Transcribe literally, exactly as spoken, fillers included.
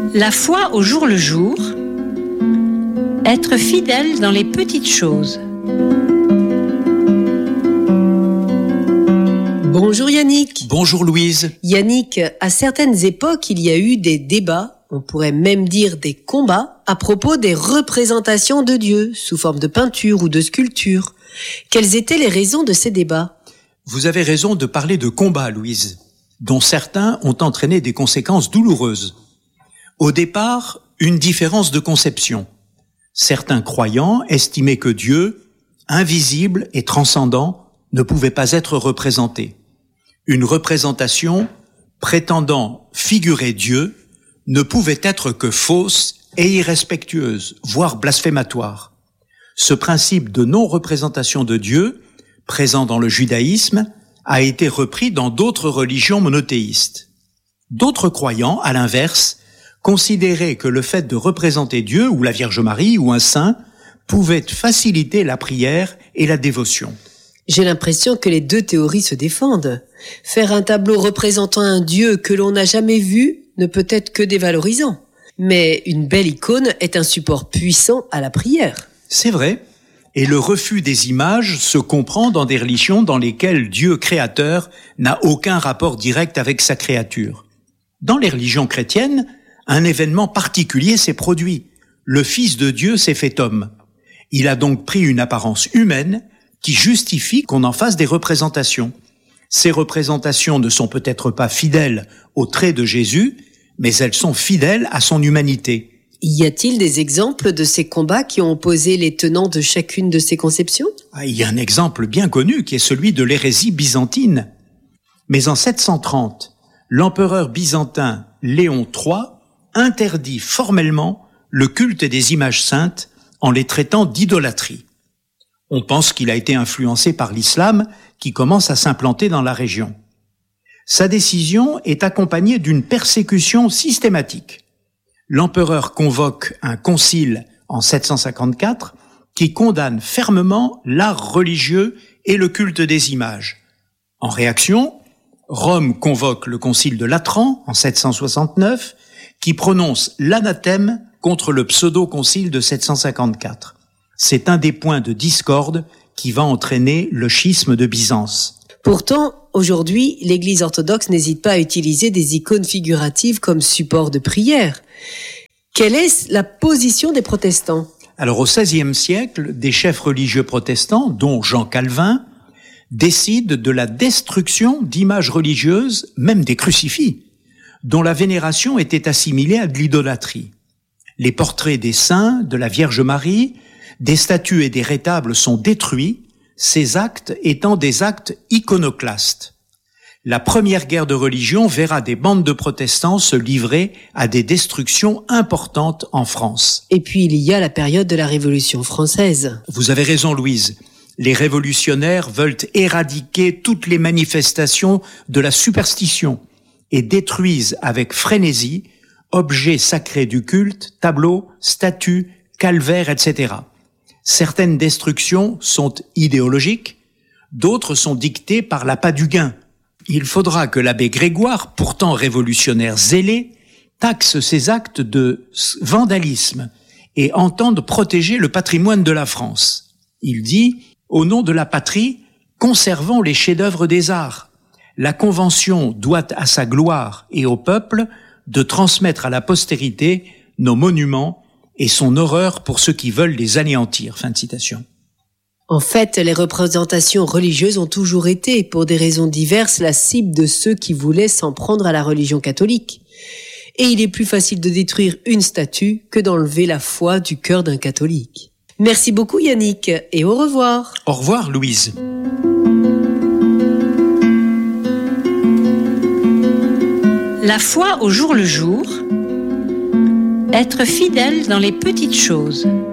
La foi au jour le jour, être fidèle dans les petites choses. Bonjour Yannick. Bonjour Louise. Yannick, à certaines époques, il y a eu des débats, on pourrait même dire des combats, à propos des représentations de Dieu, sous forme de peinture ou de sculpture. Quelles étaient les raisons de ces débats ? Vous avez raison de parler de combats, Louise, dont certains ont entraîné des conséquences douloureuses. Au départ, une différence de conception. Certains croyants estimaient que Dieu, invisible et transcendant, ne pouvait pas être représenté. Une représentation prétendant figurer Dieu ne pouvait être que fausse et irrespectueuse, voire blasphématoire. Ce principe de non-représentation de Dieu, présent dans le judaïsme, a été repris dans d'autres religions monothéistes. D'autres croyants, à l'inverse, considéraient que le fait de représenter Dieu ou la Vierge Marie ou un saint pouvait faciliter la prière et la dévotion. J'ai l'impression que les deux théories se défendent. Faire un tableau représentant un Dieu que l'on n'a jamais vu ne peut être que dévalorisant. Mais une belle icône est un support puissant à la prière. C'est vrai. Et le refus des images se comprend dans des religions dans lesquelles Dieu créateur n'a aucun rapport direct avec sa créature. Dans les religions chrétiennes, un événement particulier s'est produit. Le Fils de Dieu s'est fait homme. Il a donc pris une apparence humaine qui justifie qu'on en fasse des représentations. Ces représentations ne sont peut-être pas fidèles aux traits de Jésus, mais elles sont fidèles à son humanité. Y a-t-il des exemples de ces combats qui ont opposé les tenants de chacune de ces conceptions ? Ah, il y a un exemple bien connu qui est celui de l'hérésie byzantine. Mais en sept cent trente, l'empereur byzantin Léon trois interdit formellement le culte des images saintes en les traitant d'idolâtrie. On pense qu'il a été influencé par l'islam qui commence à s'implanter dans la région. Sa décision est accompagnée d'une persécution systématique. L'empereur convoque un concile en sept cent cinquante-quatre qui condamne fermement l'art religieux et le culte des images. En réaction, Rome convoque le concile de Latran en sept cent soixante-neuf qui prononce l'anathème contre le pseudo-concile de sept cent cinquante-quatre. C'est un des points de discorde qui va entraîner le schisme de Byzance. Pourtant, aujourd'hui, l'Église orthodoxe n'hésite pas à utiliser des icônes figuratives comme support de prière. Quelle est la position des protestants ? Alors, au seizième siècle, des chefs religieux protestants, dont Jean Calvin, décident de la destruction d'images religieuses, même des crucifix, dont la vénération était assimilée à de l'idolâtrie. Les portraits des saints, de la Vierge Marie, des statues et des rétables sont détruits, ces actes étant des actes iconoclastes. La première guerre de religion verra des bandes de protestants se livrer à des destructions importantes en France. Et puis il y a la période de la Révolution française. Vous avez raison, Louise. Les révolutionnaires veulent éradiquer toutes les manifestations de la superstition et détruisent avec frénésie objets sacrés du culte, tableaux, statues, calvaires, et cetera. Certaines destructions sont idéologiques, d'autres sont dictées par l'appât du gain. Il faudra que l'abbé Grégoire, pourtant révolutionnaire zélé, taxe ces actes de vandalisme et entende protéger le patrimoine de la France. Il dit « Au nom de la patrie, conservons les chefs-d'œuvre des arts. La Convention doit à sa gloire et au peuple de transmettre à la postérité nos monuments et son horreur pour ceux qui veulent les anéantir. » Fin de citation. En fait, les représentations religieuses ont toujours été, pour des raisons diverses, la cible de ceux qui voulaient s'en prendre à la religion catholique. Et il est plus facile de détruire une statue que d'enlever la foi du cœur d'un catholique. Merci beaucoup Yannick, et au revoir. Au revoir Louise. La foi au jour le jour, être fidèle dans les petites choses.